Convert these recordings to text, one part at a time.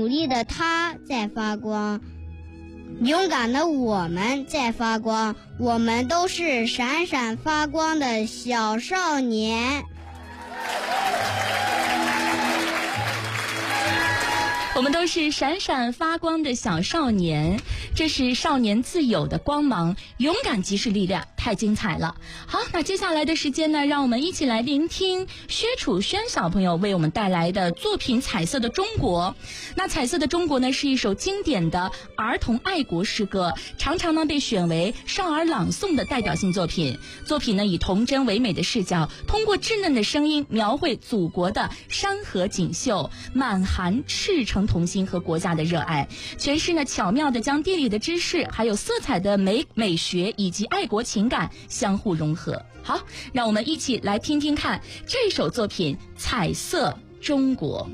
力的他在发光，勇敢的我们在发光，我们都是闪闪发光的小少年。 我们都是闪闪发光的小少年，这是少年自有的光芒，勇敢即是力量，太精彩了。好，那接下来的时间呢，让我们一起来聆听薛楚轩小朋友为我们带来的作品《彩色的中国》。那《彩色的中国》呢，是一首经典的儿童爱国诗歌，常常呢被选为少儿朗诵的代表性作品。作品呢以童真唯美的视角，通过稚嫩的声音描绘祖国的山河锦绣，满含赤诚童心和国家的热爱。诠释呢巧妙地将地理的知识还有色彩的美学以及爱国情感相互融合。好，让我们一起来听听看这首作品《彩色中国》。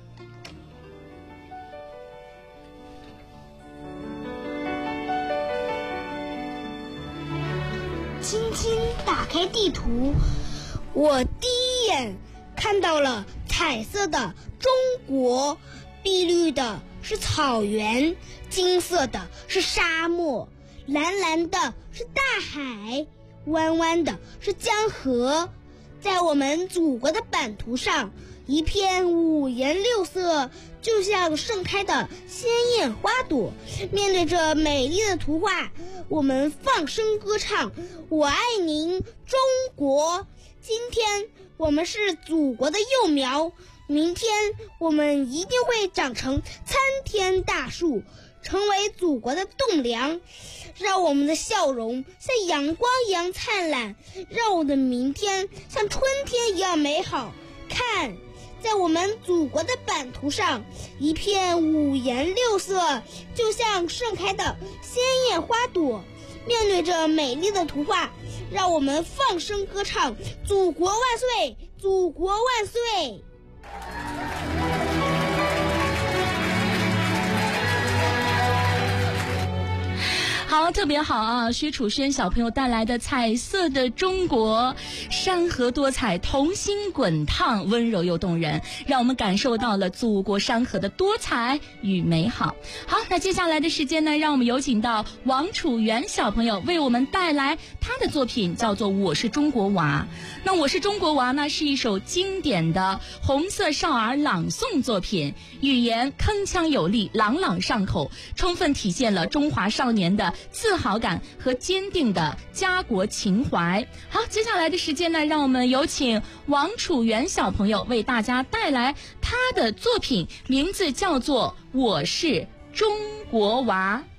轻轻打开地图，我第一眼看到了彩色的中国，碧绿的是草原，金色的是沙漠，蓝蓝的是大海，弯弯的是江河。在我们祖国的版图上，一片五颜六色，就像盛开的鲜艳花朵。面对着美丽的图画，我们放声歌唱，我爱您中国。今天我们是祖国的幼苗，明天我们一定会长成参天大树，成为祖国的栋梁。让我们的笑容像阳光一样灿烂，让我们的明天像春天一样美好。看，在我们祖国的版图上，一片五颜六色，就像盛开的鲜艳花朵。面对着美丽的图画，让我们放声歌唱，祖国万岁，祖国万岁。 好，特别好啊！薛楚轩小朋友带来的《彩色的中国》，山河多彩，童心滚烫，温柔又动人，让我们感受到了祖国山河的多彩与美好。好，那接下来的时间呢，让我们有请到王楚元小朋友为我们带来他的作品，叫做《我是中国娃》。那《我是中国娃》呢，是一首经典的红色少儿朗诵作品，语言铿锵有力，朗朗上口，充分体现了中华少年的自豪感和坚定的家国情怀。好，接下来的时间呢，让我们有请王楚元小朋友为大家带来他的作品，名字叫做《我是中国娃》。